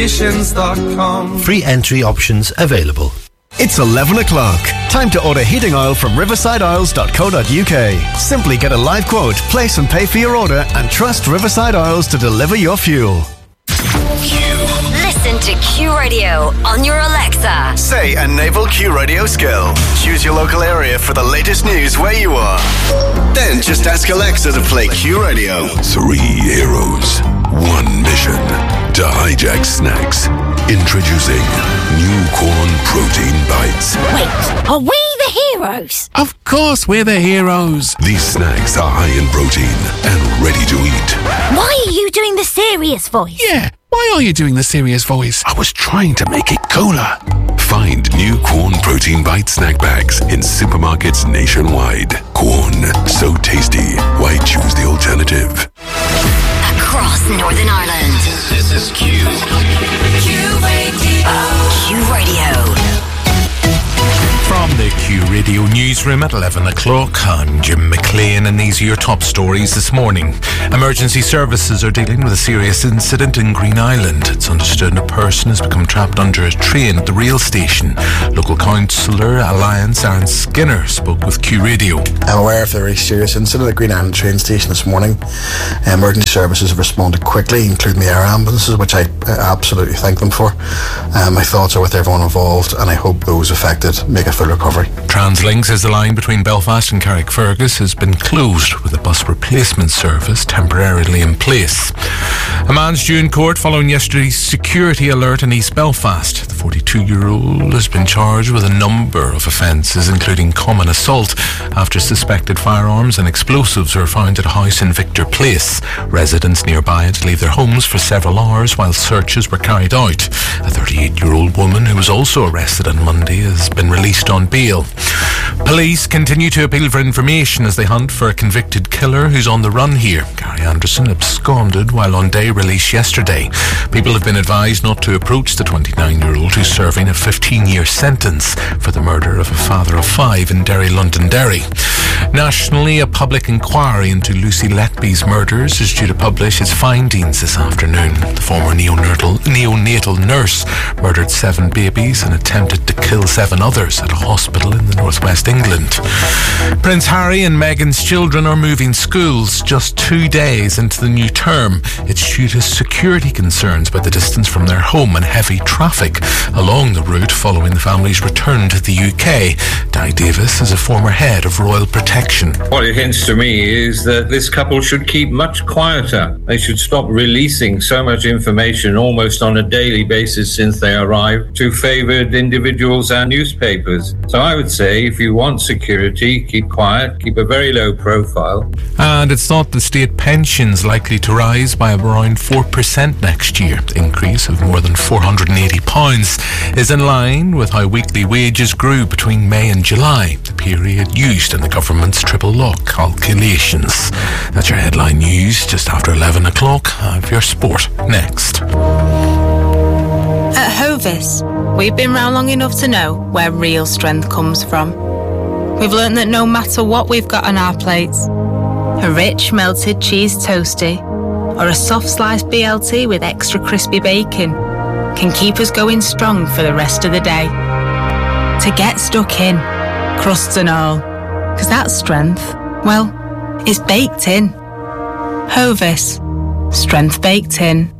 Free entry options available. It's 11 o'clock. Time to order heating oil from riversideoils.co.uk. Simply get a live quote, place and pay for your order, and trust Riverside Oils to deliver your fuel. Listen to Q Radio on your Alexa. Say Enable Q Radio skill. Choose your local area for the latest news where you are. Then just ask Alexa to play Q Radio. 3 heroes, 1 mission. To hijack snacks. Introducing new corn protein bites. Wait, are we the heroes? Of course we're the heroes. These snacks are high in protein and ready to eat. Why are you doing the serious voice? Yeah, why are you doing the serious voice? I was trying to make it cooler. Find new corn protein bite snack bags in supermarkets nationwide. Corn, so tasty. Why choose the alternative? Across Northern Ireland. This is Q. Q Radio. Q Radio. From the Q Radio newsroom at 11 o'clock, I'm Jim McLean and these are your top stories this morning. Emergency services are dealing with a serious incident in Green Island. It's understood a person has become trapped under a train at the rail station. Local councillor Alliance Aaron Skinner spoke with Q Radio. I'm aware of the very serious incident at Green Island train station this morning. Emergency services have responded quickly, including the air ambulances, which I absolutely thank them for. My thoughts are with everyone involved and I hope those affected make a full recovery. TransLink says the line between Belfast and Carrickfergus has been closed with a bus replacement service temporarily in place. A man's due in court following yesterday's security alert in East Belfast. The 42-year-old has been charged with a number of offences, including common assault, after suspected firearms and explosives were found at a house in Victor Place. Residents nearby had to leave their homes for several hours while searches were carried out. A 38-year-old woman who was also arrested on Monday has been released on bail. Police continue to appeal for information as they hunt for a convicted killer who's on the run here. Gary Anderson absconded while on day release yesterday. People have been advised not to approach the 29-year-old who's serving a 15-year sentence for the murder of a father of 5 in Derry, Londonderry. Nationally, a public inquiry into Lucy Letby's murders is due to publish its findings this afternoon. The former neonatal nurse murdered 7 babies and attempted to kill 7 others at a hospital in the northwest England. Prince Harry and Meghan's children are moving schools just 2 days into the new term. It's due to security concerns by the distance from their home and heavy traffic along the route following the family's return to the UK. Di Davis is a former head of Royal Protection. What it hints to me is that this couple should keep much quieter. They should stop releasing so much information almost on a daily basis since they arrived to favoured individuals and newspapers. So I would say if you want security, keep quiet, keep a very low profile. And it's thought the state pension's likely to rise by around 4% next year. The increase of more than £480 is in line with how weekly wages grew between May and July, the period used in the government's triple lock calculations. That's your headline news just after 11 o'clock. Have your sport next. At Hovis, we've been round long enough to know where real strength comes from. We've learned that no matter what we've got on our plates, a rich melted cheese toasty or a soft sliced BLT with extra crispy bacon can keep us going strong for the rest of the day. To get stuck in, crusts and all, because that strength, well, it's baked in. Hovis, strength baked in.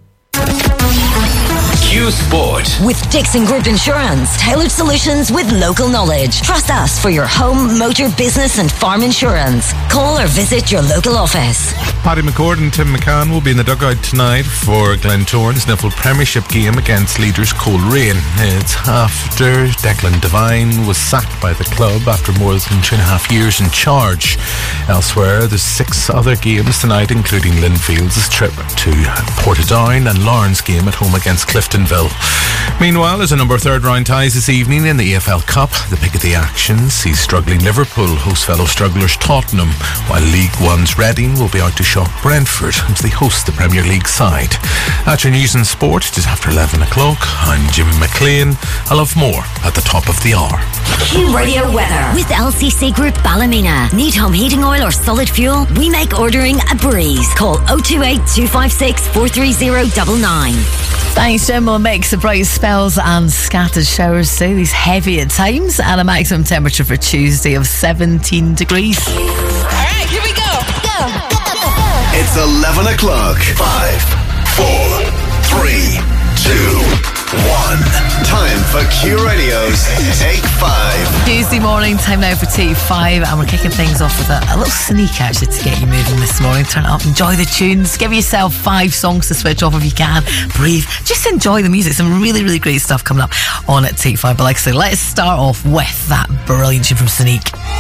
Q Sport. With Dixon Group Insurance, tailored solutions with local knowledge. Trust us for your home, motor, business and farm insurance. Call or visit your local office. Paddy McCord and Tim McCann will be in the dugout tonight for Glentoran's Niffle Premiership game against leaders Coleraine. It's after Declan Devine was sacked by the club after more than 2.5 years in charge. Elsewhere, there's 6 other games tonight, including Linfield's trip to Portadown and Lauren's game at home against Cliftonville. Seville. Meanwhile, as a number of third round ties this evening in the EFL Cup, the pick of the action sees struggling Liverpool host fellow strugglers Tottenham, while League One's Reading will be out to shock Brentford as they host the Premier League side. At your news and sport, just after 11 o'clock, I'm Jimmy McLean. I'll have more at the top of the hour. Q Radio weather with LCC Group Ballymena. Need home heating oil or solid fuel? We make ordering a breeze. Call 028 256 43099. Thanks, Jim. Will make some bright spells and scattered showers too. These heavy at times, and a maximum temperature for Tuesday of 17 degrees. All right, here we go. Go. It's 11 o'clock. 5, 4, 3, 2, 1. Time for Q Radio's Take 5. Tuesday morning, time now for Take 5, and we're kicking things off with a little sneak actually to get you moving this morning. Turn it up, enjoy the tunes, give yourself 5 songs to switch off if you can. Breathe, just enjoy the music. Some really, really great stuff coming up on at Take 5. But like I say, let's start off with that brilliant tune from Sneak.